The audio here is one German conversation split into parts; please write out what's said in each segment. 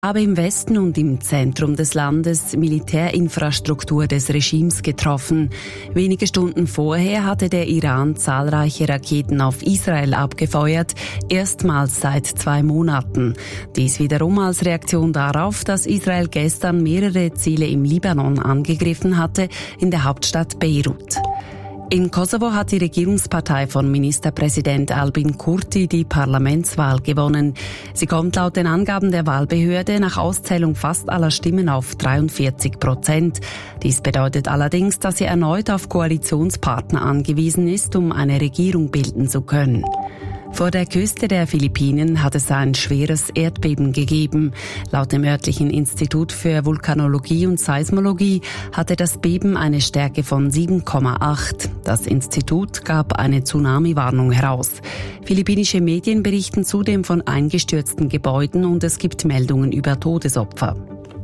Aber im Westen und im Zentrum des Landes Militärinfrastruktur des Regimes getroffen. Wenige Stunden vorher hatte der Iran zahlreiche Raketen auf Israel abgefeuert, erstmals seit 2 Monaten. Dies wiederum als Reaktion darauf, dass Israel gestern mehrere Ziele im Libanon angegriffen hatte, in der Hauptstadt Beirut. In Kosovo hat die Regierungspartei von Ministerpräsident Albin Kurti die Parlamentswahl gewonnen. Sie kommt laut den Angaben der Wahlbehörde nach Auszählung fast aller Stimmen auf 43%. Dies bedeutet allerdings, dass sie erneut auf Koalitionspartner angewiesen ist, um eine Regierung bilden zu können. Vor der Küste der Philippinen hat es ein schweres Erdbeben gegeben. Laut dem örtlichen Institut für Vulkanologie und Seismologie hatte das Beben eine Stärke von 7,8. Das Institut gab eine Tsunami-Warnung heraus. Philippinische Medien berichten zudem von eingestürzten Gebäuden und es gibt Meldungen über Todesopfer.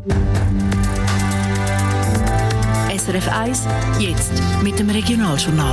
SRF 1, jetzt mit dem Regionaljournal.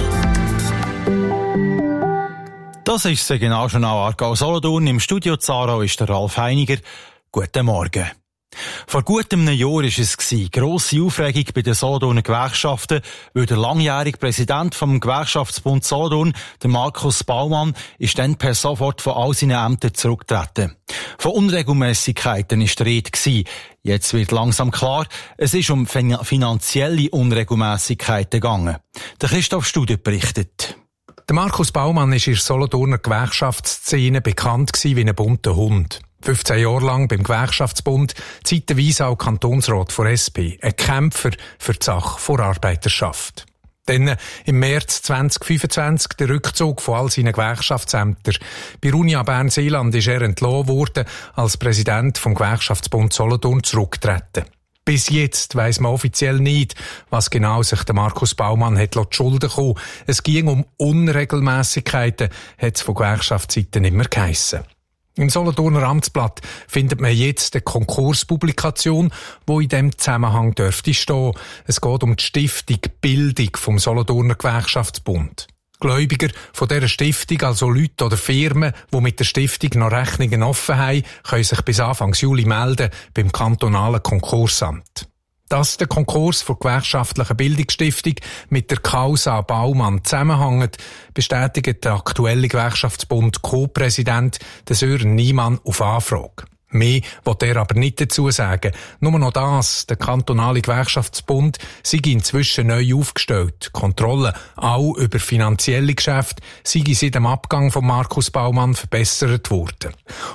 Das ist das Regionaljournal Aargau-Solothurn. Im Studio Zarau ist der Ralf Heiniger. Guten Morgen. Vor gut einem Jahr war es grosse Aufregung bei den Solothurner Gewerkschaften, weil der langjährige Präsident vom Gewerkschaftsbund Solothurn, der Markus Baumann, ist dann per sofort von all seinen Ämtern zurückgetreten. Von Unregelmässigkeiten war die Rede. Jetzt wird langsam klar, es ist um finanzielle Unregelmässigkeiten gegangen. Der Christoph Studer berichtet. Der Markus Baumann ist in der Solothurner Gewerkschaftsszene bekannt wie ein bunter Hund. 15 Jahre lang beim Gewerkschaftsbund, zeitweise auch Kantonsrat von SP, ein Kämpfer für die Sache vor Arbeiterschaft. Dann im März 2025 der Rückzug von all seinen Gewerkschaftsämtern. Bei Unia Bern-Seeland ist er entlassen worden, als Präsident vom Gewerkschaftsbund Solothurn zurückgetreten. Bis jetzt weiss man offiziell nicht, was genau sich der Markus Baumann hat Schulden kommen. Es ging um Unregelmässigkeiten, hat es von Gewerkschaftsseiten immer geheissen. Im Solothurner Amtsblatt findet man jetzt eine Konkurspublikation, wo in diesem Zusammenhang dürfte stehen. Es geht um die Stiftung Bildung vom Solothurner Gewerkschaftsbund. Gläubiger von dieser Stiftung, also Leute oder Firmen, die mit der Stiftung noch Rechnungen offen haben, können sich bis Anfang Juli melden beim kantonalen Konkursamt. Dass der Konkurs von gewerkschaftlichen Bildungsstiftung mit der Causa Baumann zusammenhängt, bestätigt der aktuelle Gewerkschaftsbund Co-Präsident Sören Niemann auf Anfrage. Mehr will er aber nicht dazu sagen. Nur noch das, der kantonale Gewerkschaftsbund sei inzwischen neu aufgestellt. Kontrolle auch über finanzielle Geschäfte sei seit dem Abgang von Markus Baumann verbessert worden.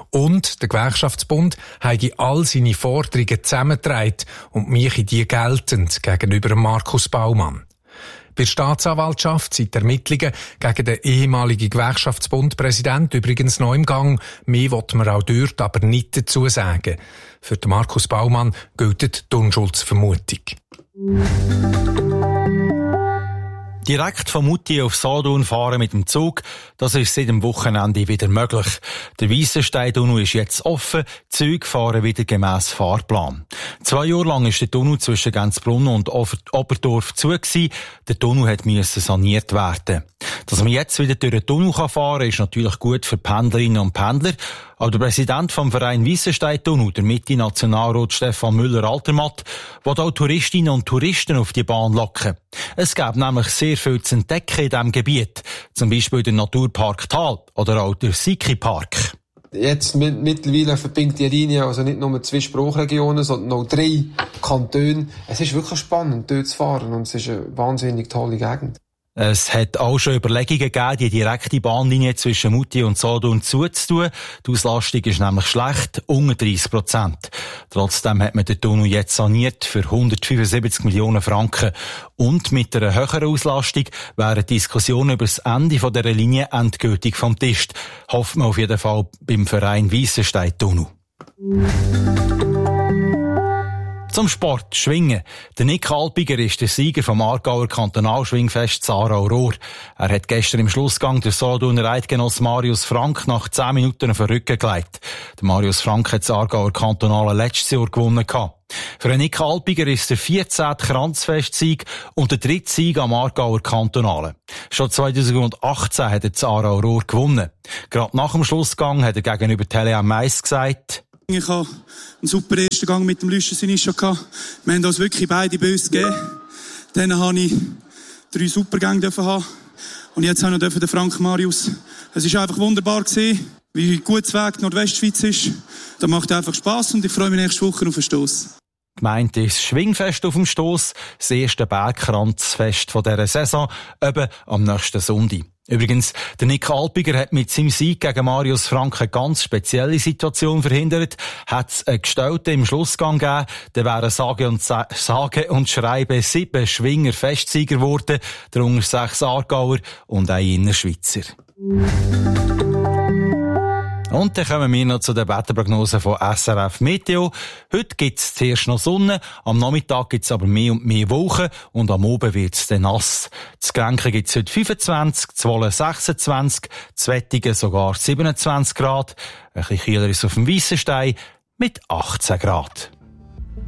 Und der Gewerkschaftsbund habe all seine Forderungen zusammengetragen und mache die geltend gegenüber Markus Baumann. Bei der Staatsanwaltschaft sind die Ermittlungen gegen den ehemaligen Gewerkschaftsbundpräsidenten übrigens noch im Gang. Mehr will man auch dort aber nicht dazu sagen. Für den Markus Baumann gilt die Unschuldsvermutung. Direkt von Moutier auf Solothurn fahren mit dem Zug, das ist seit dem Wochenende wieder möglich. Der Weissenstein-Tunnel ist jetzt offen, die Züge fahren wieder gemäss Fahrplan. 2 Jahre lang ist der Tunnel zwischen Gänzbrunnen und Oberdorf zu gewesen. Der Tunnel musste saniert werden. Dass man jetzt wieder durch den Tunnel fahren kann, ist natürlich gut für Pendlerinnen und Pendler. Aber der Präsident vom Verein Weissenstein-Tunnel, der Mitte-Nationalrat Stefan Müller-Altermatt, will auch Touristinnen und Touristen auf die Bahn locken. Es gäbe nämlich sehr viel zu entdecken in diesem Gebiet. Zum Beispiel der Naturpark Tal oder auch der Siki-Park. Jetzt mittlerweile verbindet die Linie also nicht nur 2 Sprachregionen, sondern auch 3 Kantone. Es ist wirklich spannend, dort zu fahren und es ist eine wahnsinnig tolle Gegend. Es hat auch schon Überlegungen gegeben, die direkte Bahnlinie zwischen Moutier und Solothurn zuzutun. Die Auslastung ist nämlich schlecht, unter 30%. Trotzdem hat man den Tunnel jetzt saniert für 175 Millionen Franken. Und mit einer höheren Auslastung wären Diskussionen über das Ende dieser Linie endgültig vom Tisch. Hofft man auf jeden Fall beim Verein Weissenstein-Tunnel. Zum Sport, Schwingen. Der Nick Alpiger ist der Sieger vom Aargauer Kantonalschwingfest Zarau-Rohr. Er hat gestern im Schlussgang der Solothurner Eidgenoss Marius Frank nach 10 Minuten auf den Rücken gelegt. Der Marius Frank hat das Aargauer Kantonale letztes Jahr gewonnen. Für Nick Alpiger ist der 14. Kranzfestsieg und der 3. Sieg am Aargauer Kantonalen. Schon 2018 hat er das Aarau-Rohr gewonnen. Gerade nach dem Schlussgang hat er gegenüber Tele am Mais gesagt: Ich hatte einen super ersten Gang mit dem Lüschen Sinischa gehabt. Wir haben uns wirklich beide böse gegeben. Dann habe ich 3 Supergänge haben. Und jetzt habe ich noch den Frank Marius. Es war einfach wunderbar gewesen, wie gut das Weg Nordwestschweiz ist. Das macht einfach Spass und ich freue mich nächste Woche auf den Stoss. Gemeint ist das Schwingfest auf dem Stoss, das erste Bergkranzfest dieser Saison, eben am nächsten Sonntag. Übrigens, der Nick Alpiger hat mit seinem Sieg gegen Marius Frank eine ganz spezielle Situation verhindert. Hat es einen Gestellten im Schlussgang gegeben, dann wären sage und schreibe 7 Schwinger Festsieger geworden, darunter 6 Aargauer und ein Innerschweizer. Und dann kommen wir noch zu den Wetterprognosen von SRF Meteo. Heute gibt's zuerst noch Sonne, am Nachmittag gibt's aber mehr und mehr Wolken und am Abend wird's dann nass. Das Grenchen gibt's heute 25, Zwolle 26, Zwettigen sogar 27 Grad. Ein bisschen kühler ist auf dem Weissenstein mit 18 Grad.